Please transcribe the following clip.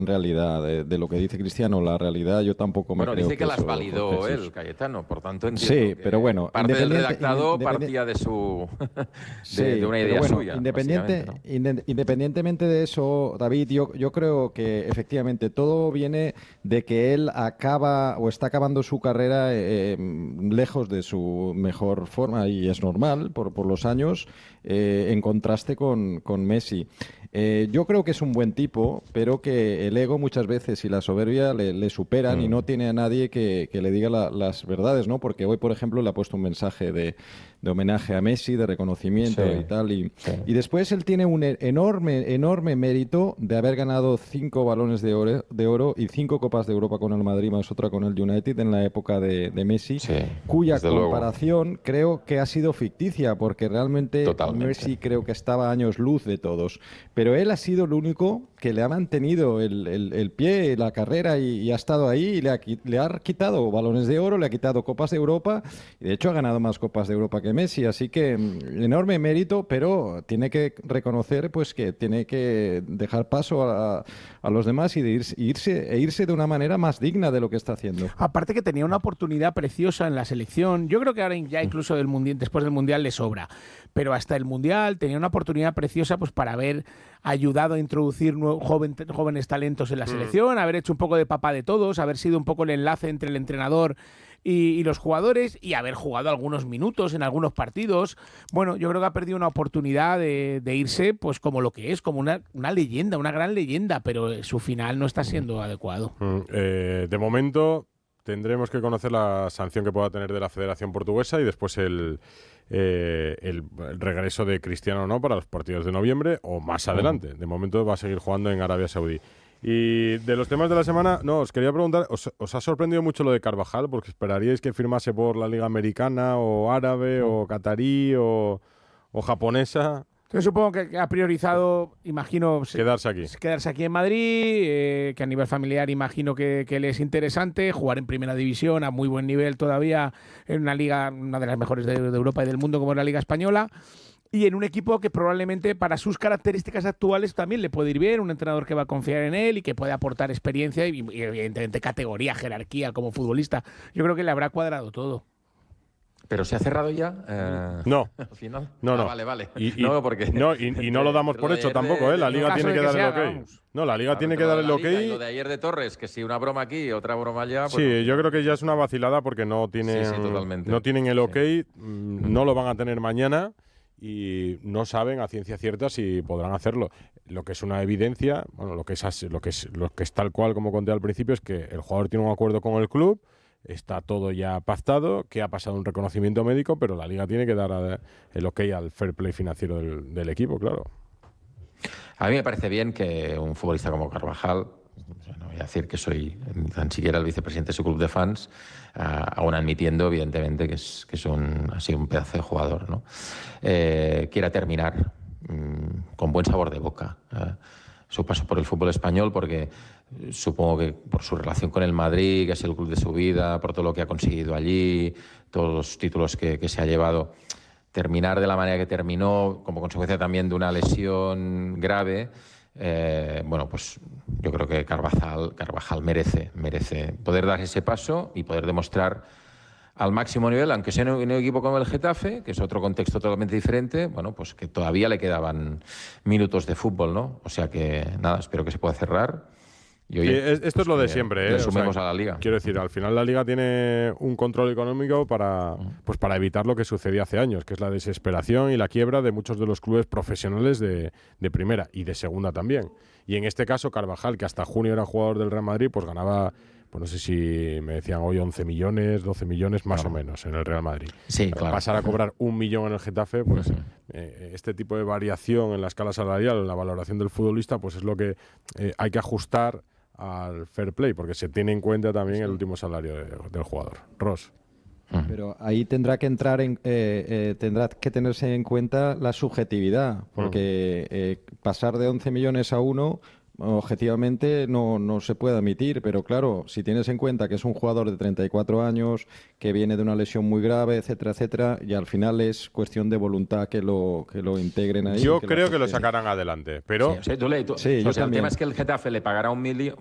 en realidad de lo que dice Cristiano. La realidad yo tampoco me Bueno, creo dice que las eso, validó Jorge, él, Cayetano, por tanto sí, entiendo que pero bueno, parte del redactado partía de su de sí, una pero idea bueno, suya, básicamente, ¿no? independientemente de eso, David, yo creo que efectivamente todo viene de que él acaba o está acabando su carrera lejos de su mejor forma, y es normal por los años, en contraste con Messi. Yo creo que es un buen tipo, pero que el ego muchas veces y la soberbia le superan y no tiene a nadie que le diga las verdades, ¿no? Porque hoy, por ejemplo, le ha puesto un mensaje de homenaje a Messi, de Sí, reconocimiento y tal. sí. Y después él tiene un enorme mérito de haber ganado 5 balones de oro y 5 Copas de Europa con el Madrid, más otra con el United en la época de Messi, Sí, cuya desde luego, comparación creo que ha sido ficticia, porque realmente totalmente. Messi creo que estaba a años luz de todos. Pero él ha sido el único que le ha mantenido el pie, la carrera, y ha estado ahí y le ha quitado balones de oro, le ha quitado Copas de Europa, y de hecho ha ganado más Copas de Europa que Messi. Así que enorme mérito, pero tiene que reconocer pues que tiene que dejar paso a los demás y de irse de una manera más digna de lo que está haciendo. Aparte que tenía una oportunidad preciosa en la selección. Yo creo que ahora ya incluso del mundial, después del mundial le sobra, pero hasta el mundial tenía una oportunidad preciosa pues para haber ayudado a introducir jóvenes talentos en la selección, haber hecho un poco de papá de todos, haber sido un poco el enlace entre el entrenador y los jugadores, y haber jugado algunos minutos en algunos partidos. Bueno, yo creo que ha perdido una oportunidad de irse pues como lo que es, como una leyenda, una gran leyenda, pero su final no está siendo adecuado. De momento tendremos que conocer la sanción que pueda tener de la Federación Portuguesa y después el regreso de Cristiano o no para los partidos de noviembre o más adelante. De momento va a seguir jugando en Arabia Saudí. Y de los temas de la semana, no, os quería preguntar, ¿os ha sorprendido mucho lo de Carvajal? Porque esperaríais que firmase por la Liga Americana o árabe o catarí o japonesa. Yo supongo que ha priorizado, imagino, quedarse aquí en Madrid, que a nivel familiar imagino que le es interesante, jugar en primera división a muy buen nivel todavía, en una liga, una de las mejores de Europa y del mundo como es la Liga Española, y en un equipo que probablemente para sus características actuales también le puede ir bien, un entrenador que va a confiar en él y que puede aportar experiencia y evidentemente categoría, jerarquía como futbolista. Yo creo que le habrá cuadrado todo. ¿Pero se ha cerrado ya? No. ¿Al final? No. Vale. Y no lo damos por hecho tampoco, ¿eh? La Liga tiene que dar el ok. No, la Liga tiene que dar el ok. Y lo de ayer de Torres, que si una broma aquí y otra broma allá. Pues sí, yo creo que ya es una vacilada porque no tienen el ok, no lo van a tener mañana y no saben a ciencia cierta si podrán hacerlo. Lo que es una evidencia, bueno, lo que es tal cual como conté al principio, es que el jugador tiene un acuerdo con el club. Está todo ya pactado, que ha pasado un reconocimiento médico, pero la Liga tiene que dar el ok al fair play financiero del equipo, claro. A mí me parece bien que un futbolista como Carvajal, no voy a decir que soy tan siquiera el vicepresidente de su club de fans, aún admitiendo evidentemente que ha sido un pedazo de jugador, ¿no? Quiera terminar con buen sabor de boca su paso por el fútbol español, porque supongo que por su relación con el Madrid, que ha sido el club de su vida, por todo lo que ha conseguido allí, todos los títulos que se ha llevado, terminar de la manera que terminó, como consecuencia también de una lesión grave, bueno, pues yo creo que Carvajal merece poder dar ese paso y poder demostrar al máximo nivel, aunque sea en un equipo como el Getafe, que es otro contexto totalmente diferente, bueno, pues que todavía le quedaban minutos de fútbol, ¿no? O sea que, nada, espero que se pueda cerrar. Y, oye, esto es lo de siempre, ¿eh? Le sumemos a la Liga. Quiero decir, al final la Liga tiene un control económico para evitar lo que sucedía hace años, que es la desesperación y la quiebra de muchos de los clubes profesionales de primera y de segunda también. Y en este caso, Carvajal, que hasta junio era jugador del Real Madrid, pues ganaba, pues no sé si me decían hoy 11 millones, 12 millones más o menos en el Real Madrid. Sí, claro. Pasar a cobrar 1 millón en el Getafe, pues este tipo de variación en la escala salarial, en la valoración del futbolista, pues es lo que hay que ajustar al fair play, porque se tiene en cuenta también el último salario del jugador. Ross. Pero ahí tendrá que entrar tendrá que tenerse en cuenta la subjetividad, porque pasar de 11 millones a 1, objetivamente no se puede admitir, pero claro, si tienes en cuenta que es un jugador de 34 años, que viene de una lesión muy grave, etcétera, etcétera, y al final es cuestión de voluntad que lo integren ahí. Yo creo que lo sacarán adelante, pero... Sí, el tema es que el Getafe le pagará 1